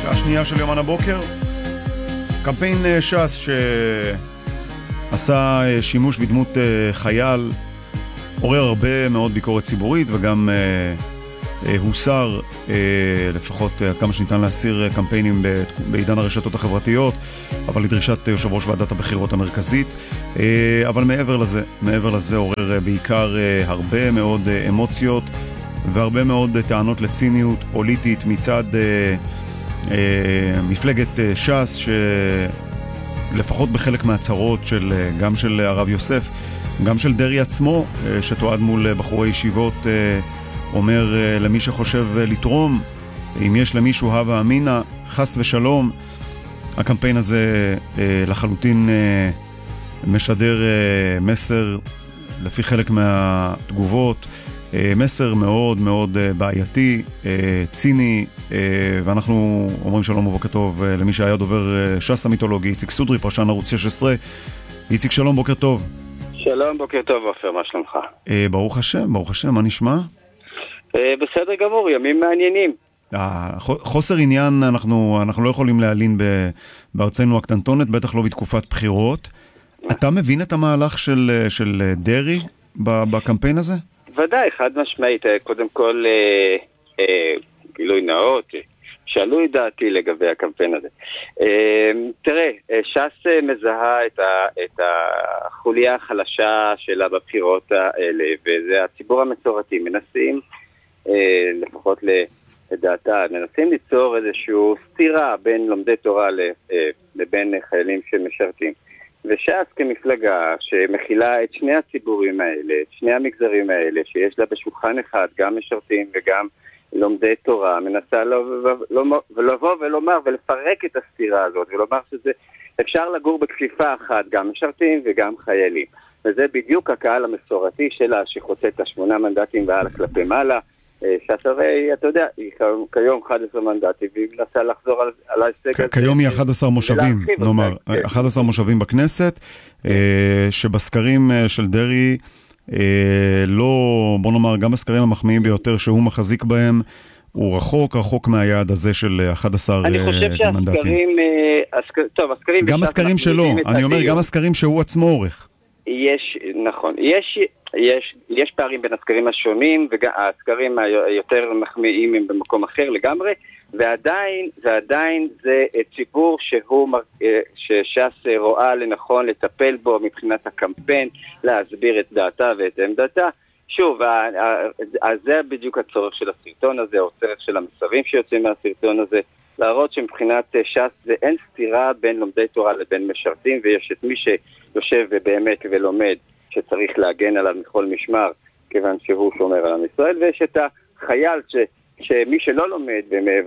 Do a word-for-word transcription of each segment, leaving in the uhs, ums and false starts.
שעה שנייה של יומן הבוקר. קמפיין ש"ס שעשה שימוש בדמות חייל עורר הרבה מאוד ביקורת ציבורית, וגם הוסר, לפחות עד כמה שניתן להסיר קמפיינים בעידן הרשתות החברתיות, אבל לדרישת יושב ראש ועדת הבחירות המרכזית. אבל מעבר לזה, מעבר לזה עורר בעיקר הרבה מאוד אמוציות והרבה מאוד טענות לציניות פוליטית מצד מפלגת ש"ס, שלפחות בחלק מהצהרות של גם של הרב יוסף, גם של דרי עצמו, שתועד מול בחורי ישיבות, אומר למי שחושב לתרום, אם יש למישהו הווה אמינה, חס ושלום. הקמפיין הזה לחלוטין משדר מסר, לפי חלק מהתגובות, מסר מאוד מאוד בעייתי, ציני, ואנחנו אומרים שלום ובוקר טוב למי שהיה דובר ש"ס המיתולוגי, איציק סודרי, פרשן ערוץ שש עשרה. איציק, שלום, בוקר טוב. שלום, בוקר טוב, עופר, מה שלומך? ברוך השם, ברוך השם, מה נשמע? בסדר גמור, ימים מעניינים. חוסר עניין אנחנו, אנחנו לא יכולים להלין בארצנו הקטנטונת, בטח לא בתקופת בחירות. אתה מבין את המהלך של, של דרי בקמפיין הזה? ודאי, חד משמעית. קודם כל, גילוי נאות, שאלו את דעתי לגבי הקמפיין הזה. תראה, ש"ס מזהה את, ה, את החוליה החלשה שלה בבחירות האלה, וזה הציבור המסורתי. מנסים, לפחות לדעתה, מנסים ליצור איזושהי סתירה בין לומדי תורה לבין חיילים שמשרתים. וש"ס כמפלגה שמכילה את שני הציבורים האלה, את שני המגזרים האלה, שיש לה בשולחן אחד גם משרתים וגם לומדי תורה, מנסה לבוא ולומר ולפרק את הסתירה הזאת, ולומר שזה אפשר לגור בכפיפה אחת, גם משרתים וגם חיילים. וזה בדיוק הקהל המסורתי שלה, שחוצה את השמונה מנדטים והלאה כלפי מעלה. ש"ס הרי, אתה יודע, היא כיום אחד עשר מנדטים, והיא מנסה לחזור על, על ההישג הזה. כיום היא אחד עשר מושבים, נאמר, אחד עשר מושבים בכנסת, שבסקרים של דרי, לא, בוא נאמר, גם הסקרים המחמיאים ביותר שהוא מחזיק בהם, הוא רחוק, רחוק מהיעד הזה של אחד עשר מנדטים. אני חושב שהסקרים, טוב, הסקרים... גם הסקרים שלו, אני אומר, גם הסקרים שהוא עצמו עורך. יש, נכון, יש... יש, יש פערים בין הסקרים השונים, והסקרים היותר מחמיאים הם במקום אחר לגמרי, ועדיין, ועדיין זה ציבור שהוא, שש"ס רואה לנכון לטפל בו מבחינת הקמפיין, להסביר את דעתה ואת עמדתה. שוב, אז זה בדיוק הצורך של הסרטון הזה, או צורך של המסרים שיוצאים מהסרטון הזה, להראות שמבחינת ש"ס זה אין סתירה בין לומדי תורה לבין משרתים, ויש את מי שיושב ובאמת ולומד, שצריך להגן עליו מכל משמר, כיוון שהוא שומר על עם ישראל, ויש את החייל ש, שמי שלא לומד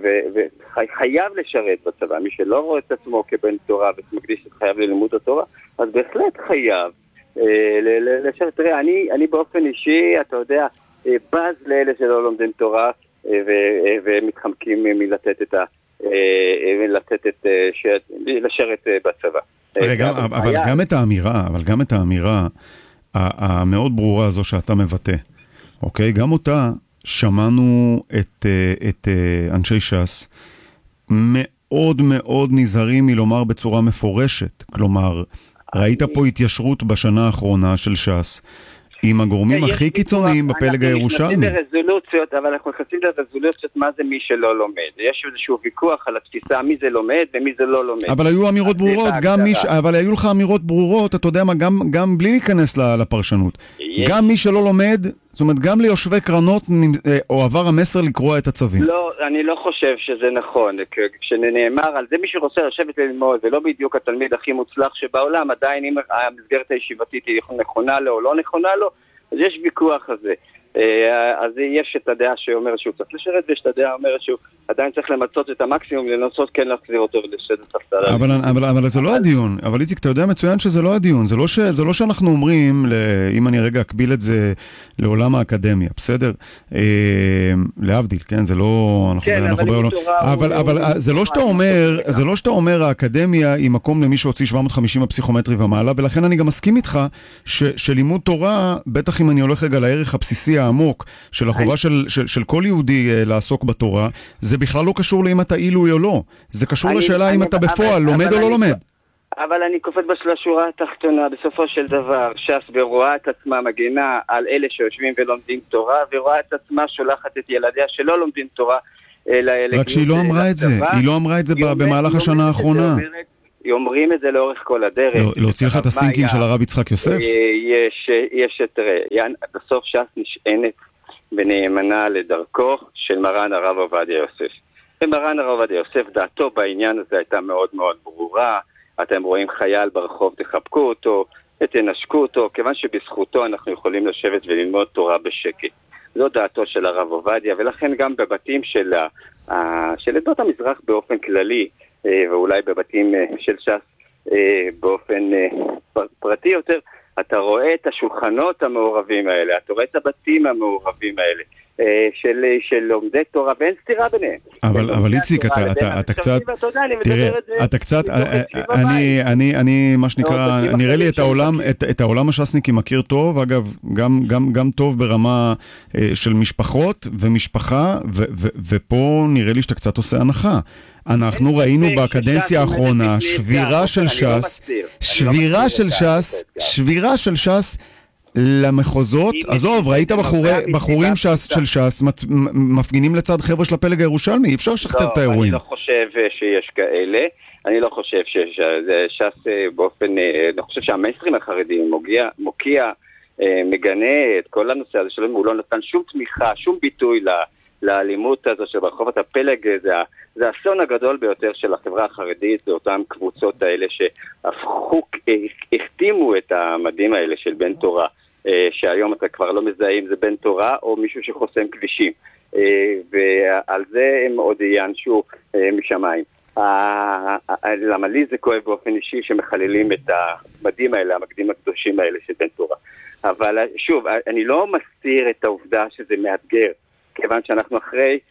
וחייב לשרת בצבא, מי שלא רואה את עצמו כבן תורה ומקדיש את חייו ללימוד התורה, אז בהחלט חייב אה, לשרת. תראה, אני, אני באופן אישי, אתה יודע, בז לאלה שלא לומדים תורה, אה, ו, אה, ומתחמקים מלתת את ה... אה, לתת את, אה, ש, לשרת אה, בצבא. רגע, אבל, אבל גם את האמירה, אבל גם את האמירה, המאוד ברורה הזו שאתה מבטא, אוקיי? גם אותה שמענו את, את אנשי ש"ס מאוד מאוד נזהרים מלומר בצורה מפורשת. כלומר, ראית פה התיישרות בשנה האחרונה של ש"ס עם הגורמים הכי קיצוניים בפלג הירושלמי. אנחנו נכנסים לרזולוציות, אבל אנחנו נכנסים לרזולוציות מה זה מי שלא לומד. יש איזשהו ויכוח על התפיסה מי זה לומד ומי זה לא לומד. אבל היו אמירות ברורות, גם מי, אבל היו לך אמירות ברורות, אתה יודע מה, גם, גם בלי להיכנס לפרשנות. גם מי שלא לומד, זאת אומרת, גם ליושבי קרנות או עבר המסר לקרוא את הצווים. לא, אני לא חושב שזה נכון. כשנאמר על זה מי שרוצה לשבת ללמוד, ולא בדיוק התלמיד הכי מוצלח שבעולם, עדיין אם המסגרת הישיבתית היא נכונה לו או לא נכונה לו, אז יש ויכוח הזה. אז יש את הדעה שאומרת שהוא צריך לשרת, ויש את הדעה שאומרת שהוא עדיין צריך למצות את המקסימום, לנסות כן להחזיר אותו ולשרת את הספסל. אבל, אבל, אבל זה לא הדיון. אבל איציק, אתה יודע מצוין שזה לא הדיון. זה לא, ש, זה לא שאנחנו אומרים, אם אני רגע אקביל את זה לעולם האקדמיה, בסדר? להבדיל, כן? זה לא... כן, אנחנו, אבל אנחנו אבל, אבל זה לא שאתה אומר, זה לא שאתה אומר, האקדמיה היא מקום למי שהוציא שבע מאות וחמישים הפסיכומטרי ומעלה, ולכן אני גם מסכים איתך ש, שלימוד תורה, בטח אם אני הולך רגע לערך הבסיסי העמוק של החובה של, של, של כל יהודי לעסוק בתורה, זה בכלל לא קשור לאם אתה עילוי או לא. זה קשור לשאלה אם אתה בפועל לומד או לא לומד. אבל אני קופץ בשורה התחתונה, בסופו של דבר, ש"ס ורואה את עצמה מגינה על אלה שיושבים ולומדים תורה, ורואה את עצמה שולחת את ילדיה שלא לומדים תורה. רק שהיא לא אמרה את זה, היא לא אמרה את זה במהלך השנה האחרונה. היא אומרים את זה לאורך כל הדרך. להוציא לך את הסינקים של הרב יצחק יוסף? יש, יש את ראה, בסוף ש"ס נשענת ונאמנה לדרכו של מרן הרב עובדיה יוסף. ומרן הרב עובדיה יוסף, דעתו בעניין הזה הייתה מאוד מאוד ברורה. אתם רואים חייל ברחוב, תחבקו אותו, תנשקו אותו, כיוון שבזכותו אנחנו יכולים לשבת וללמוד תורה בשקט. זו דעתו של הרב עובדיה, ולכן גם בבתים של, של עדות המזרח באופן כללי, ואולי בבתים של ש"ס באופן פרטי יותר, אתה רואה את השולחנות המעורבים האלה, אתה רואה את הבתים המעורבים האלה, של, של לומדי תורה, ואין סתירה ביניהם. אבל, אבל איציק, אתה, אתה, אתה קצת, תראה, אתה קצת, אני, אני, אני, מה שנקרא, נראה לי את העולם, את, את העולם הש"סניקי מכיר טוב, אגב, גם, גם, גם טוב ברמה של משפחות ומשפחה, ו, ו, ופה נראה לי שאתה קצת עושה הנחה. אנחנו ראינו בקדנציה האחרונה שבירה של ש"ס, שבירה של ש"ס, שבירה של ש"ס, למחוזות, עזוב, ראית בחורים של ש"ס מפגינים לצד חבר'ה של הפלג הירושלמי, אי אפשר לשכתב את האירועים. אני לא חושב שיש כאלה, אני לא חושב שש"ס באופן, אני חושב שהמיינסטרים החרדים מוקיע, מגנה את כל הנושא הזה שלהם, הוא לא נתן שום תמיכה, שום ביטוי לאלימות הזו שברחובות הפלג, זה האסון הגדול ביותר של החברה החרדית, זה אותם קבוצות האלה שהפכו, החתימו את המדים האלה של בן תורה, שהיום אתה כבר לא מזהה אם זה בן תורה או מישהו שחוסם כבישים, ועל זה הם עוד יענשו משמיים. למה לי זה כואב באופן אישי שמחללים את המדים האלה, המקדים הקדושים האלה של בן תורה. אבל שוב, אני לא מסתיר את העובדה שזה מאתגר, כיוון שאנחנו אחרי,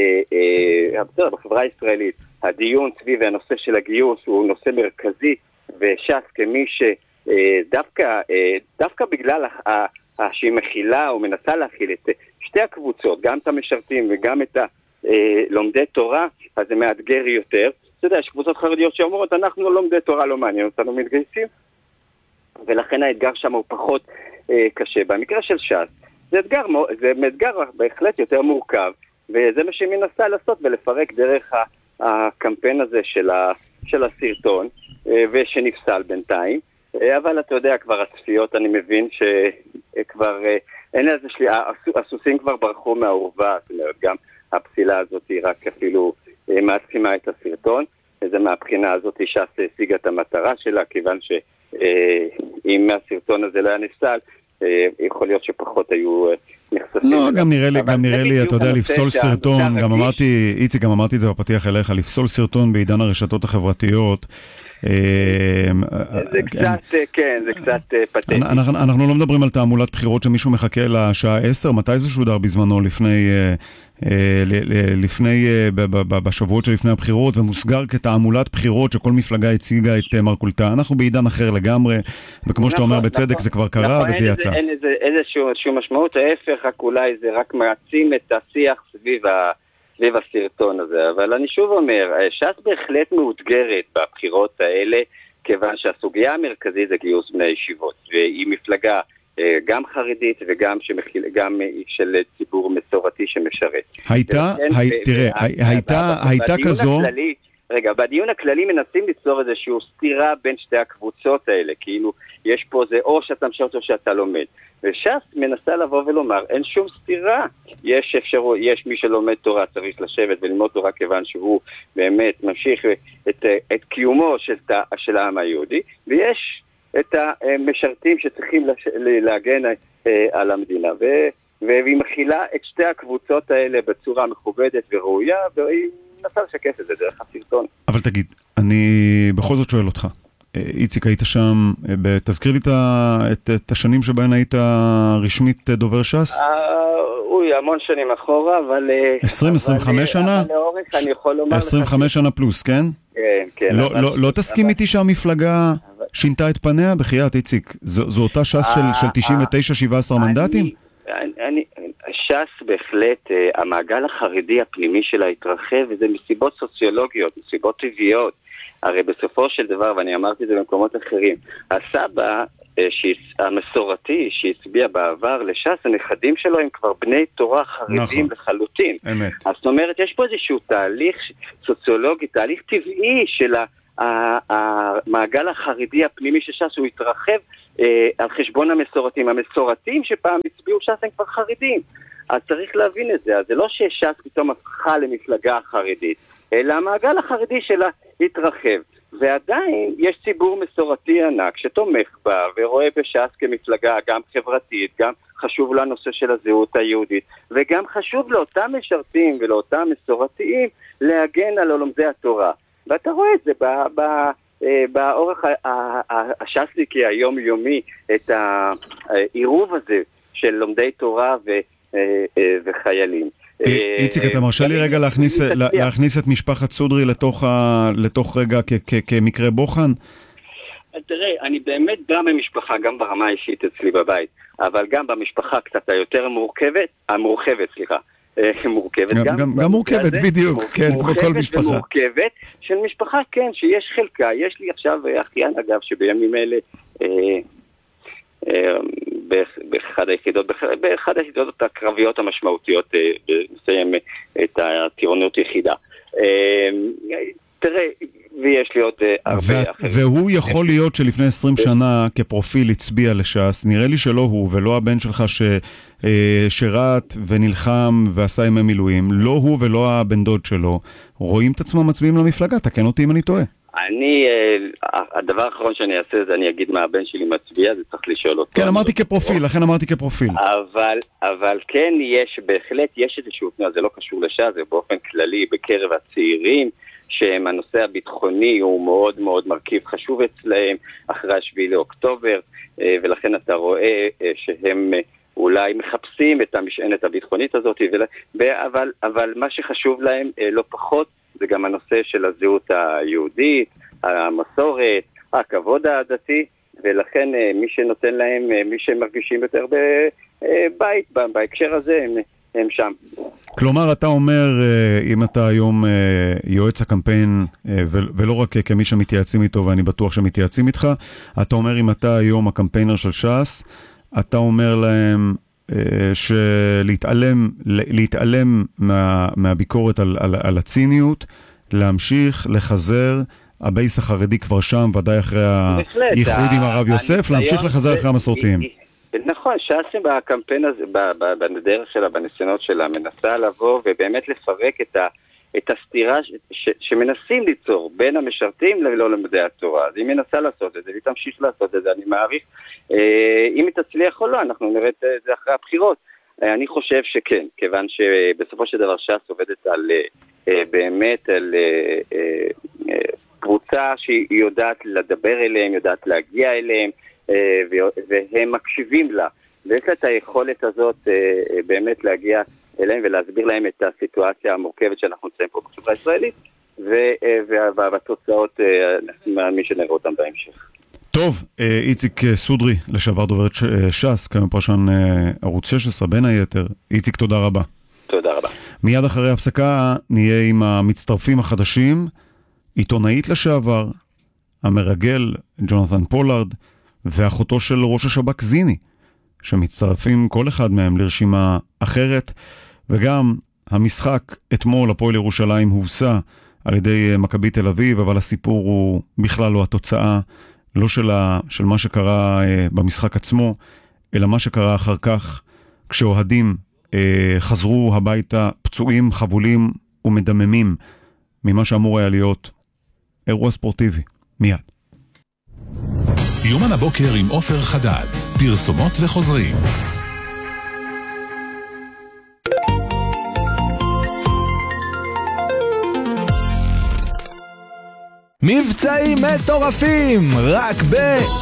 בחברה הישראלית, הדיון סביב הנושא של הגיוס הוא נושא מרכזי, וש"ס כמי שדווקא דווקא בגלל שהיא מכילה או מנסה להכיל את שתי הקבוצות, גם את המשרתים וגם את לומדי תורה, אז זה מאתגר יותר. אתה יודע, יש קבוצות חרדיות שאומרות, אנחנו לומדי תורה לא מעניין אותנו מתגייסים, ולכן האתגר שם הוא פחות קשה. במקרה של ש"ס, זה אתגר, זה אתגר בהחלט יותר מורכב, וזה מה שהיא מנסה לעשות ולפרק דרך הקמפיין הזה של, ה, של הסרטון, ושנפסל בינתיים. אבל אתה יודע, כבר הצפיות, אני מבין שכבר, אין איזה שלי, הסוסים כבר ברחו מהעורבה, זאת אומרת, גם הפסילה הזאת היא רק אפילו מעצימה את הסרטון, וזה מהבחינה הזאת ש"ס השיגה את המטרה שלה, כיוון שאם מהסרטון הזה לא היה נפסל, יכול להיות שפחות היו נחשפים. לא, גם נראה לי, גם נראה לי, אתה יודע, לפסול סרטון, גם אמרתי, איציק, גם אמרתי את זה בפתיח אליך, לפסול סרטון בעידן הרשתות החברתיות. זה קצת, כן, זה קצת פתטי. אנחנו לא מדברים על תעמולת בחירות שמישהו מחכה לשעה עשר, מתי זה שודר בזמנו לפני... לפני, בשבועות שלפני הבחירות, ומוסגר כתעמולת בחירות שכל מפלגה הציגה את מרכולתה. אנחנו בעידן אחר לגמרי, וכמו שאתה אומר בצדק, זה כבר קרה וזה יצא. אין איזשהו משמעות, ההפך, רק אולי זה רק מעצים את השיח סביב הסרטון הזה. אבל אני שוב אומר, ש"ס בהחלט מאותגרת בבחירות האלה, כיוון שהסוגיה המרכזית זה גיוס בני ישיבות, והיא מפלגה גם חרדית וגם שמכיל, גם של ציבור מסורתי שמשרת. הייתה, תראה, הייתה, הייתה כזו... רגע, בדיון הכללי מנסים ליצור איזושהי סתירה בין שתי הקבוצות האלה, כאילו יש פה זה או שאתה משרת או שאתה לומד. וש"ס מנסה לבוא ולומר, אין שום סתירה. יש אפשרות, יש מי שלומד תורה צריך לשבת וללמוד תורה כיוון שהוא באמת ממשיך את, את קיומו של, של העם היהודי, ויש את המשרתים שצריכים להגן על המדינה, והיא מכילה את שתי הקבוצות האלה בצורה מכובדת וראויה, והיא מנסה לשקף את זה דרך הסרטון. אבל תגיד, אני בכל זאת שואל אותך, איציק, היית שם, תזכיר לי את השנים שבהן היית רשמית דובר ש"ס? אוי, המון שנים אחורה, אבל... עשרים עשרים וחמש שנה? עשרים וחמש שנה פלוס, כן? כן, כן. לא תסכים איתי שהמפלגה שינתה את פניה? בחייאת, איציק, זו אותה ש"ס של תשעים ותשע שבעה עשר מנדטים? ש"ס ש"ס בהחלט, המעגל החרדי הפנימי שלה התרחב, וזה מסיבות סוציולוגיות, מסיבות טבעיות. הרי בסופו של דבר, ואני אמרתי את זה במקומות אחרים, הסבא המסורתי שהצביע בעבר לש"ס, הנכדים שלו הם כבר בני תורה חרדים נכון. לחלוטין. אמת. אז זאת אומרת, יש פה איזשהו תהליך סוציולוגי, תהליך טבעי של המעגל החרדי הפנימי של ש"ס, הוא התרחב אה, על חשבון המסורתים. המסורתים שפעם הצביעו ש"ס הם כבר חרדים. אז צריך להבין את זה. אז זה לא שש"ס פתאום הפכה למפלגה חרדית, אלא המעגל החרדי שלה התרחב. ועדיין יש ציבור מסורתי ענק שתומך בה ורואה בש"ס כמפלגה גם חברתית, גם חשוב לנושא של הזהות היהודית, וגם חשוב לאותם משרתים ולאותם מסורתיים להגן על לומדי התורה. ואתה רואה את זה ב- ב- באורח הש"סניקי היומיומי, את העירוב הזה של לומדי תורה ו- וחיילים. איציק, אתה מרשה לי רגע להכניס, להכניס את משפחת סודרי לתוך, ה, לתוך רגע כ, כ, כמקרה בוחן? תראה, אני באמת גם במשפחה, גם ברמה האישית אצלי בבית, אבל גם במשפחה קצת היותר מורכבת, המורחבת, סליחה, מורכבת גם, גם, גם מורכבת, בדיוק, כן, כמו כל משפחה. ומורכבת של משפחה, כן, שיש חלקה, יש לי עכשיו אחיין אגב, שבימים אלה, אה, באחד היחידות, באחד היחידות הקרביות המשמעותיות, נסיים את הטירונות יחידה. תראה, ויש לי עוד הרבה אחרים. והוא יכול להיות שלפני עשרים שנה כפרופיל הצביע לש"ס, נראה לי שלא הוא ולא הבן שלך ששירת ונלחם ועשה עם המילואים, לא הוא ולא הבן דוד שלו, רואים את עצמם מצביעים למפלגה, תקן אותי אם אני טועה. אני, הדבר האחרון שאני אעשה זה אני אגיד מה הבן שלי מצביע, זה צריך לשאול אותו. כן, אמרתי כפרופיל, לכן אמרתי כפרופיל. אבל, אבל כן יש, בהחלט יש איזשהו תנועה, זה לא קשור לש"ס, זה באופן כללי בקרב הצעירים, שהם הנושא הביטחוני הוא מאוד מאוד מרכיב חשוב אצלהם, אחרי השביעי לאוקטובר, ולכן אתה רואה שהם אולי מחפשים את המשענת הביטחונית הזאת, אבל, אבל מה שחשוב להם לא פחות, זה גם הנושא של הזהות היהודית, המסורת, הכבוד הדתי, ולכן מי שנותן להם, מי שמרגישים יותר בבית, בהקשר הזה, הם, הם שם. כלומר, אתה אומר, אם אתה היום יועץ הקמפיין, ולא רק כמי שמתייעצים איתו, ואני בטוח שמתייעצים איתך, אתה אומר, אם אתה היום הקמפיינר של ש"ס, אתה אומר להם שלהתעלם להתעלם מה, מהביקורת על, על, על הציניות, להמשיך, לחזר, הבייס החרדי כבר שם, ודאי אחרי האיחוד עם הרב יוסף, להמשיך לחזר אחרי המסורתיים. נכון, ש"ס בקמפיין הזה, בדרך שלה, בניסיונות שלה, מנסה לבוא ובאמת לפרק את ה... את הסתירה ש- ש- שמנסים ליצור בין המשרתים ללא למדי התורה. אז היא מנסה לעשות את זה, והיא תמשיך לעשות את זה, אני מעריך. אה, אם היא תצליח או לא, אנחנו נראה את זה אחרי הבחירות. אה, אני חושב שכן, כיוון שבסופו של דבר ש"ס עובדת על, אה, באמת על אה, אה, קבוצה שהיא יודעת לדבר אליהם, יודעת להגיע אליהם, אה, והם מקשיבים לה. ויש לה את היכולת הזאת אה, אה, באמת להגיע אליהם ולהסביר להם את הסיטואציה המורכבת שאנחנו נמצאים פה בחברה הישראלית, ובתוצאות מי שנראה אותם בהמשך. טוב, איציק סודרי, לשעבר דוברת ש"ס, כיום פרשן ערוץ שש עשרה, בין היתר. איציק, תודה רבה. תודה רבה. מיד אחרי הפסקה נהיה עם המצטרפים החדשים, עיתונאית לשעבר, המרגל ג'ונתן פולארד, ואחותו של ראש השב"כ זיני, שמצטרפים כל אחד מהם לרשימה אחרת, וגם המשחק אתמול הפועל ירושלים הובסה על ידי מכבי תל אביב, אבל הסיפור הוא בכלל לא התוצאה, לא של, ה, של מה שקרה אה, במשחק עצמו, אלא מה שקרה אחר כך, כשאוהדים אה, חזרו הביתה פצועים, חבולים ומדממים, ממה שאמור היה להיות אירוע ספורטיבי. מיד. יומן הבוקר עם עופר חדד, פרסומות וחוזרים. מבצעים מטורפים, רק ב...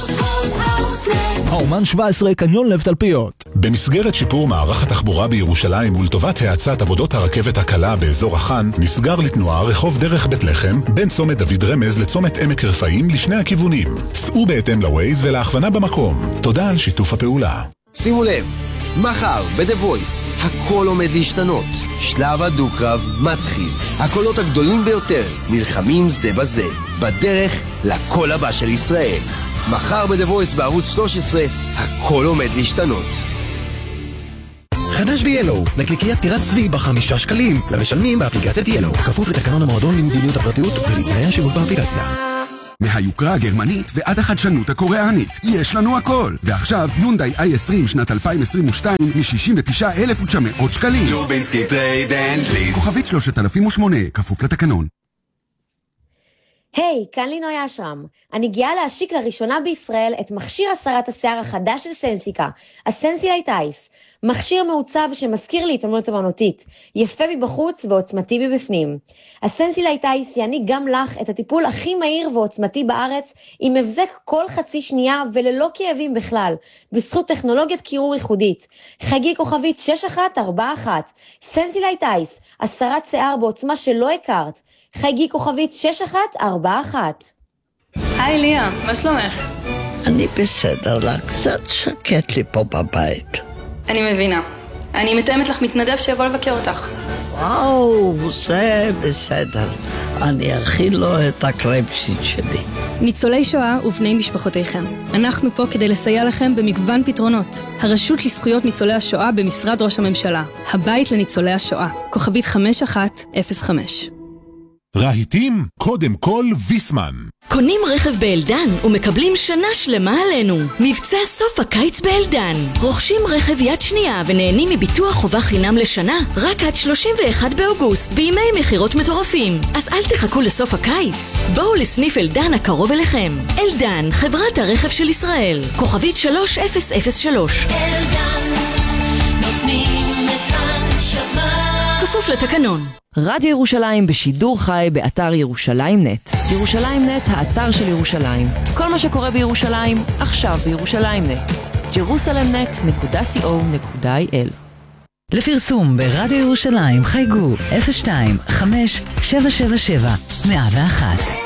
האומן שבע עשרה קניון לב תלפיות. במסגרת שיפור מערך התחבורה בירושלים ולטובת האצת עבודות הרכבת הקלה באזור החאן, נסגר לתנועה רחוב דרך בית לחם בין צומת דוד רמז לצומת עמק רפאים לשני הכיוונים. סעו בהתאם לווייז ולהכוונה במקום. תודה על שיתוף הפעולה. שימו לב, מחר ב-The Voice, הכל עומד להשתנות. שלב הדו-קרב מתחיל. הקולות הגדולים ביותר נלחמים זה בזה. בדרך לקול הבא של ישראל. מחר ב-The Voice בערוץ שלוש עשרה, הכל עומד להשתנות. חדש ב-ילו, נקניקיית טירת צבי בחמישה שקלים, למשלמים באפליקציית ילו, כפוף לתקנון המועדון למדיניות הפרטיות ולתנאי השימוש באפליקציה. מהיוקרה הגרמנית ועד החדשנות הקוריאנית, יש לנו הכל. ועכשיו יונדאי איי עשרים שנת אלפיים עשרים ושתיים מ-שישים ותשעה אלף ותשע מאות שקלים. לובינסקי טרייד אנד ליס. כוכבית שלושת אלפים ושמונה, כפוף לתקנון. היי, hey, כאן לינוי אשרם. אני גאה להשיק לראשונה בישראל את מכשיר הסרת השיער החדש של סנסיקה, הסנסילייט אייס. מכשיר מעוצב שמזכיר לי התעמלות אמנותית, יפה מבחוץ ועוצמתי מבפנים. הסנסילייט אייס יעניק גם לך את הטיפול הכי מהיר ועוצמתי בארץ, עם מבזק כל חצי שנייה וללא כאבים בכלל, בזכות טכנולוגיית קירור ייחודית. חגי כוכבית שש אחת ארבע אחת, סנסילייט אייס, הסרת שיער בעוצמה שלא הכרת. חגי כוכבית שש אחת ארבע אחת. היי ליה, מה שלומך? אני בסדר לה, קצת שקט לי פה בבית. אני מבינה. אני מתאמת לך מתנדב שיבוא לבקר אותך. וואו, זה בסדר. אני אכיל לו את הקרפשיט שלי. ניצולי שואה ובני משפחותיכם. אנחנו פה כדי לסייע לכם במגוון פתרונות. הרשות לזכויות ניצולי השואה במשרד ראש הממשלה. הבית לניצולי השואה. כוכבית חמש אחת אפס חמש. רהיטים, קודם כל ויסמן. קונים רכב באלדן ומקבלים שנה שלמה עלינו. מבצע סוף הקיץ באלדן. רוכשים רכב יד שנייה ונהנים מביטוח חובה חינם לשנה רק עד שלושים ואחד באוגוסט בימי מחירות מטורפים. אז אל תחכו לסוף הקיץ. בואו לסניף אלדן הקרוב אליכם. אלדן, חברת הרכב של ישראל. כוכבית שלוש אפס אפס שלוש. אלדן, נותנים את הנשמה. כפוף לתקנון. רדיו ירושלים בשידור חי באתר ירושלים נט. ירושלים נט, האתר של ירושלים. כל מה שקורה בירושלים, עכשיו בירושלים נט. ג'רוסלם נט נקודה סי או נקודה איי אל. לפרסום ברדיו ירושלים חייגו אפס שתיים חמש שבע שבע שבע מאה ואחת.